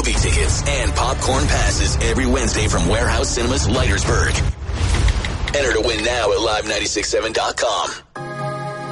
movie tickets and popcorn passes every Wednesday from Warehouse Cinemas, Leitersburg. Enter to win now at live967.com.